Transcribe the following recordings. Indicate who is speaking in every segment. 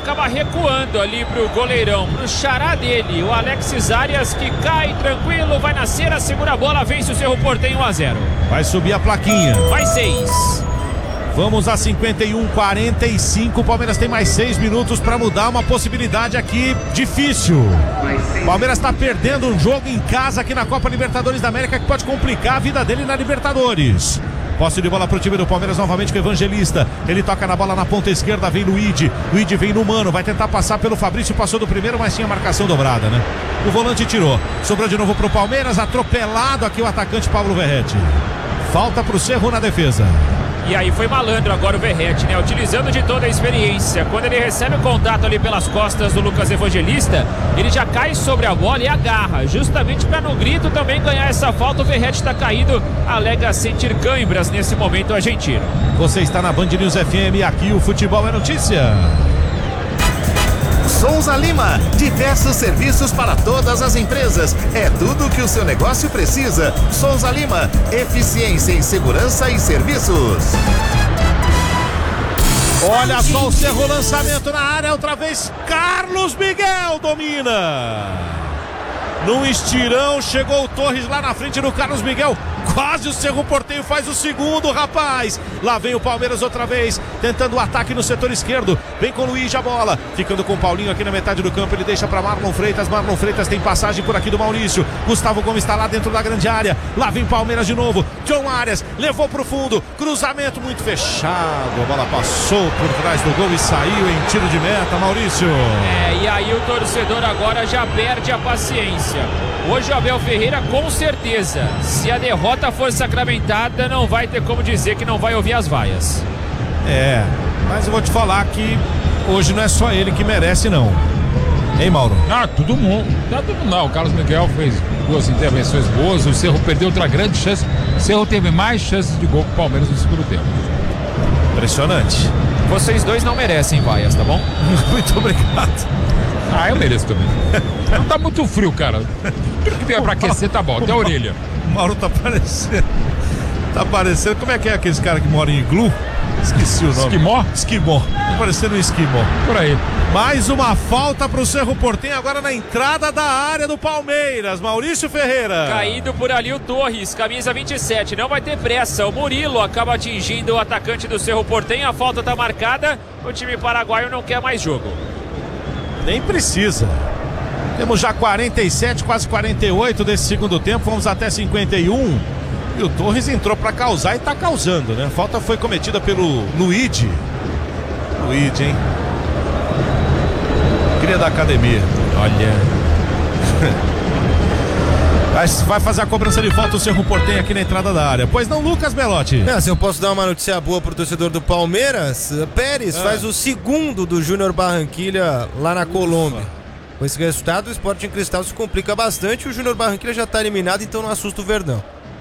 Speaker 1: acaba recuando ali pro goleirão, pro xará dele, o Alexis Arias, que cai tranquilo, vai na cera, segura a bola, vence o Cerro Porteño 1-0.
Speaker 2: Vai subir a plaquinha.
Speaker 1: Vai 6.
Speaker 2: Vamos a 51-45. O Palmeiras tem mais 6 minutos para mudar uma possibilidade aqui difícil. O Palmeiras está perdendo um jogo em casa aqui na Copa Libertadores da América que pode complicar a vida dele na Libertadores. Posse de bola pro time do Palmeiras novamente com o Evangelista. Ele toca na bola na ponta esquerda, vem Luigi. Luigi vem no mano, vai tentar passar pelo Fabrício, passou do primeiro, mas tinha marcação dobrada, né? O volante tirou. Sobrou de novo pro Palmeiras, atropelado aqui o atacante Pablo Verratti. Falta pro Cerro na defesa.
Speaker 1: E aí foi malandro agora o Verratti, né? Utilizando de toda a experiência. Quando ele recebe o contato ali pelas costas do Lucas Evangelista, ele já cai sobre a bola e agarra. Justamente para no grito também ganhar essa falta. O Verratti está caído, alega sentir câimbras nesse momento argentino.
Speaker 2: Você está na Band News FM, aqui o futebol é notícia.
Speaker 3: Souza Lima, diversos serviços para todas as empresas. É tudo o que o seu negócio precisa. Souza Lima, eficiência em segurança e serviços.
Speaker 2: Olha só o Cerro, lançamento na área, outra vez Carlos Miguel domina. Num estirão, chegou o Torres lá na frente do Carlos Miguel. Quase o Cerro Porteño faz o segundo, rapaz. Lá vem o Palmeiras outra vez, tentando o ataque no setor esquerdo. Vem com o Luiz a bola, ficando com o Paulinho aqui na metade do campo. Ele deixa para Marlon Freitas. Marlon Freitas tem passagem por aqui do Maurício. Gustavo Gomes está lá dentro da grande área. Lá vem Palmeiras de novo. John Arias levou para o fundo. Cruzamento muito fechado. A bola passou por trás do gol e saiu em tiro de meta, Maurício.
Speaker 1: E aí o torcedor agora já perde a paciência. Hoje o Abel Ferreira, com certeza, se a derrota for sacramentada, não vai ter como dizer que não vai ouvir as vaias.
Speaker 2: Mas eu vou te falar que hoje não é só ele que merece, não. Hein, Mauro?
Speaker 4: Todo mundo. Não, o Carlos Miguel fez 2 intervenções boas. O Cerro perdeu outra grande chance. O Cerro teve mais chances de gol que o Palmeiras no segundo tempo.
Speaker 2: Impressionante.
Speaker 1: Vocês dois não merecem vaias, tá bom?
Speaker 2: Muito obrigado.
Speaker 4: Eu mereço também. Não tá muito frio, cara. Tudo que vier pra aquecer tá bom, até a orelha.
Speaker 2: O Mauro tá parecendo. Como é que é aqueles caras que moram em iglu? Esqueci o nome. Esquimó. Tá parecendo um esquimó.
Speaker 4: Por aí.
Speaker 2: Mais uma falta pro Cerro Porteño agora na entrada da área do Palmeiras. Maurício Ferreira.
Speaker 1: Caído por ali o Torres, camisa 27. Não vai ter pressa. O Murilo acaba atingindo o atacante do Cerro Porteño. A falta tá marcada. O time paraguaio não quer mais jogo.
Speaker 2: Nem precisa. Temos já 47, quase 48 desse segundo tempo. Vamos até 51. E o Torres entrou para causar e tá causando, né? A falta foi cometida pelo Luigi. Luigi, hein? Cria da academia.
Speaker 1: Olha.
Speaker 2: Vai fazer a cobrança de falta o Cerro Porteño aqui na entrada da área. Pois não, Lucas Belotti?
Speaker 5: Se eu posso dar uma notícia boa pro torcedor do Palmeiras, Pérez faz o segundo do Júnior Barranquilla lá na Colômbia. Com esse resultado, o Sporting Cristal se complica bastante. O Júnior Barranquilla já tá eliminado, então não assusta o Verdão.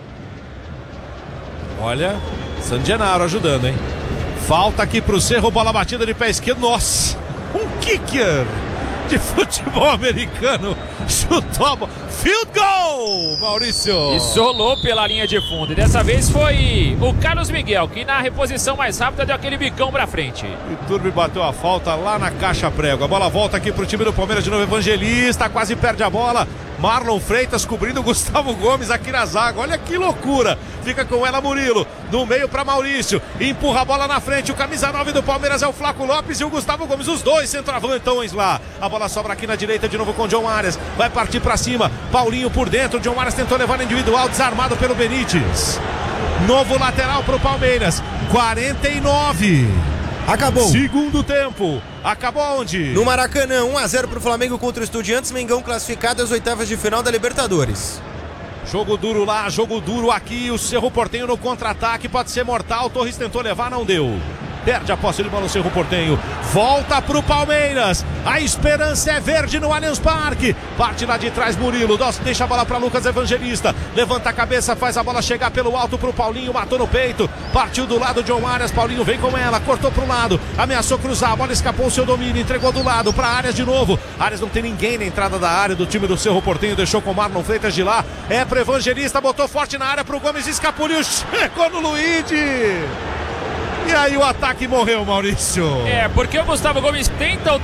Speaker 2: Olha, San Gennaro ajudando, hein? Falta aqui pro Cerro, bola batida de pé esquerdo. Nossa, um kicker de futebol americano. Chutou a bola. Field goal, Maurício.
Speaker 1: Isolou pela linha de fundo. E dessa vez foi o Carlos Miguel, que na reposição mais rápida deu aquele bicão pra frente.
Speaker 2: E Turbi bateu a falta lá na caixa prego. A bola volta aqui pro time do Palmeiras de novo. Evangelista quase perde a bola. Marlon Freitas cobrindo o Gustavo Gomes aqui na zaga. Olha que loucura. Fica com ela Murilo. No meio para Maurício. Empurra a bola na frente. O camisa 9 do Palmeiras é o Flaco Lopes e o Gustavo Gomes. Os dois centroavantões lá. A bola sobra aqui na direita de novo com o John Arias. Vai partir para cima. Paulinho por dentro. John Arias tentou levar no individual. Desarmado pelo Benítez. Novo lateral para o Palmeiras. 49.
Speaker 5: Acabou.
Speaker 2: Segundo tempo. Acabou onde?
Speaker 5: No Maracanã, 1-0 pro Flamengo contra o Estudiantes. Mengão classificado às oitavas de final da Libertadores.
Speaker 2: Jogo duro lá, jogo duro aqui. O Cerro Porteño no contra-ataque. Pode ser mortal. Torres tentou levar, não deu. Perde a posse de bola o Cerro Porteño. Volta pro Palmeiras. A esperança é verde no Allianz Parque. Parte lá de trás Murilo. Deixa a bola para Lucas Evangelista. Levanta a cabeça, faz a bola chegar pelo alto pro Paulinho. Matou no peito. Partiu do lado de John Arias. Paulinho vem com ela. Cortou pro lado. Ameaçou cruzar. A bola escapou o seu domínio. Entregou do lado para Arias de novo. Arias não tem ninguém na entrada da área do time do Cerro Porteño. Deixou com o Marlon Freitas de lá. É pro Evangelista. Botou forte na área pro Gomes. Escapuliu. Chegou no Luigi. E aí o ataque morreu, Maurício.
Speaker 1: Porque o Gustavo Gomes tenta o